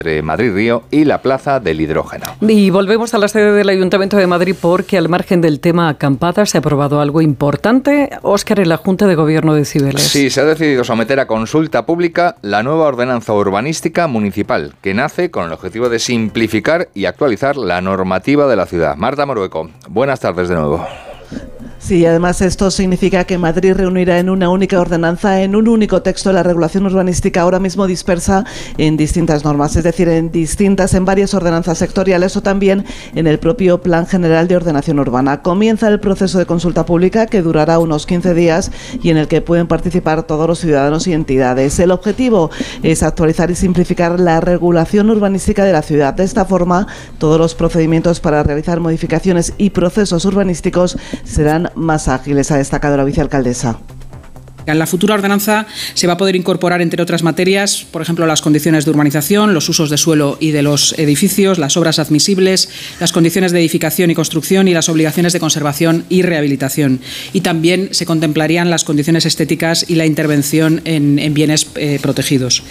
entre Madrid-Río y la Plaza del Hidrógeno. Y volvemos a la sede del Ayuntamiento de Madrid porque al margen del tema acampadas se ha aprobado algo importante, Óscar, en la Junta de Gobierno de Cibeles. Sí, se ha decidido someter a consulta pública la nueva ordenanza urbanística municipal, que nace con el objetivo de simplificar y actualizar la normativa de la ciudad. Marta Morueco, buenas tardes de nuevo. Sí, además esto significa que Madrid reunirá en una única ordenanza, en un único texto, la regulación urbanística ahora mismo dispersa en distintas normas, es decir, en varias ordenanzas sectoriales o también en el propio Plan General de Ordenación Urbana. Comienza el proceso de consulta pública que durará unos 15 días y en el que pueden participar todos los ciudadanos y entidades. El objetivo es actualizar y simplificar la regulación urbanística de la ciudad. De esta forma, todos los procedimientos para realizar modificaciones y procesos urbanísticos serán más ágiles, ha destacado la vicealcaldesa. En la futura ordenanza se va a poder incorporar, entre otras materias, por ejemplo, las condiciones de urbanización, los usos de suelo y de los edificios, las obras admisibles, las condiciones de edificación y construcción y las obligaciones de conservación y rehabilitación. Y también se contemplarían las condiciones estéticas y la intervención en bienes protegidos.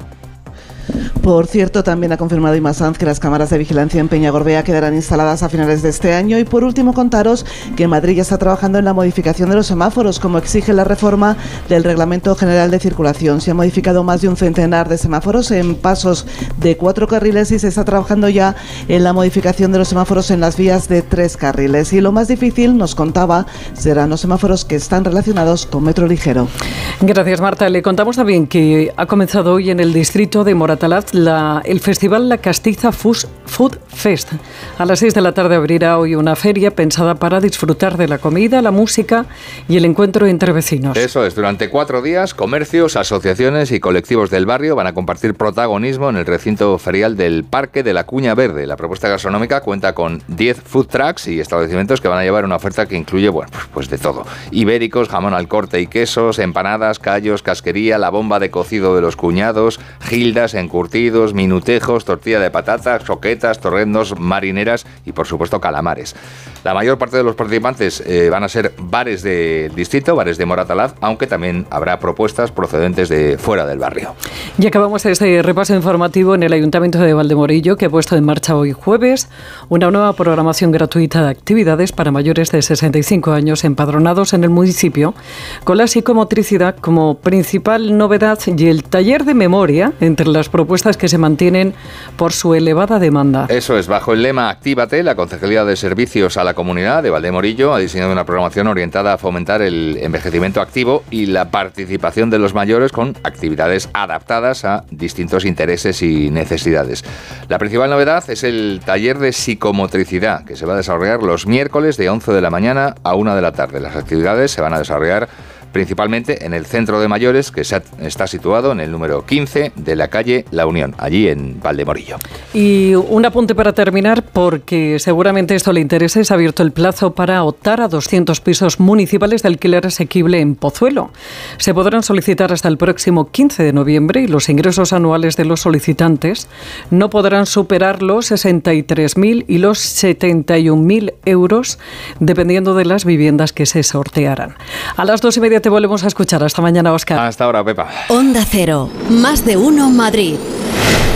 Por cierto, también ha confirmado Imma Sanz que las cámaras de vigilancia en Peñagorbea quedarán instaladas a finales de este año. Y por último, contaros que Madrid ya está trabajando en la modificación de los semáforos, como exige la reforma del Reglamento General de Circulación. Se han modificado más de un centenar de semáforos en pasos de 4 carriles y se está trabajando ya en la modificación de los semáforos en las vías de 3 carriles. Y lo más difícil, nos contaba, serán los semáforos que están relacionados con metro ligero. Gracias, Marta. Le contamos también que ha comenzado hoy en el distrito de Moratalaz el festival La Castiza Food Fest. A las 6 de la tarde abrirá hoy una feria pensada para disfrutar de la comida, la música y el encuentro entre vecinos. Eso es, durante 4 días, comercios, asociaciones y colectivos del barrio van a compartir protagonismo en el recinto ferial del Parque de la Cuña Verde. La propuesta gastronómica cuenta con 10 food trucks y establecimientos que van a llevar una oferta que incluye, pues de todo. Ibéricos, jamón al corte y quesos, empanadas, callos, casquería, la bomba de cocido de los cuñados, gildas, encurtidos, minutejos, tortilla de patatas, croquetas, torrendos, marineras y, por supuesto, calamares. La mayor parte de los participantes van a ser bares del distrito, bares de Moratalaz, aunque también habrá propuestas procedentes de fuera del barrio. Y acabamos este repaso informativo en el Ayuntamiento de Valdemorillo, que ha puesto en marcha hoy jueves una nueva programación gratuita de actividades para mayores de 65 años empadronados en el municipio, con la psicomotricidad como principal novedad y el taller de memoria entre las propuestas que se mantienen por su elevada demanda. Eso es, bajo el lema Actívate, la Concejalía de Servicios a la Comunidad de Valdemorillo ha diseñado una programación orientada a fomentar el envejecimiento activo y la participación de los mayores con actividades adaptadas a distintos intereses y necesidades. La principal novedad es el taller de psicomotricidad, que se va a desarrollar los miércoles de 11 de la mañana a 1 de la tarde. Las actividades se van a desarrollar principalmente en el centro de mayores, que está situado en el número 15 de la calle La Unión, allí en Valdemorillo. Y un apunte para terminar, porque seguramente esto le interesa, se ha abierto el plazo para optar a 200 pisos municipales de alquiler asequible en Pozuelo. Se podrán solicitar hasta el próximo 15 de noviembre y los ingresos anuales de los solicitantes no podrán superar los 63.000 y los 71.000 euros, dependiendo de las viviendas que se sortearan. A las 2:30 te volvemos a escuchar. Hasta mañana, Óscar. Hasta ahora, Pepa. Onda Cero, más de uno Madrid.